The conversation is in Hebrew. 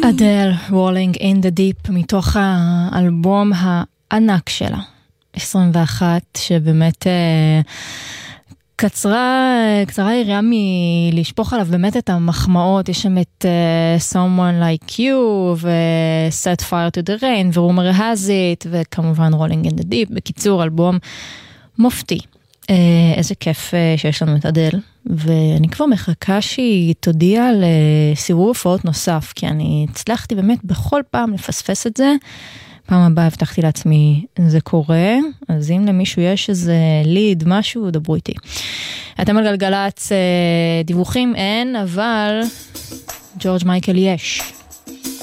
אדל, Rolling in the Deep, מתוך האלבום הענק שלה, 21, שבאמת קצרה יריעה מלשפוך עליו באמת את המחמאות. יש שם את Someone Like You ו-Set Fire to the Rain ו-Rumor Has It וכמובן Rolling in the Deep. בקיצור, אלבום מופתי. איזה כיף שיש לנו את אדל, ואני כבר מחכה שהיא תודיע על סיבוב הופעות נוסף, כי אני הצלחתי באמת בכל פעם לפספס את זה. פעם הבאה הבטחתי לעצמי, זה קורה, אז אם למישהו יש איזה ליד, משהו, דברו איתי. אתם על גלגלץ, דיווחים אין, אבל ג'ורג' מייקל יש.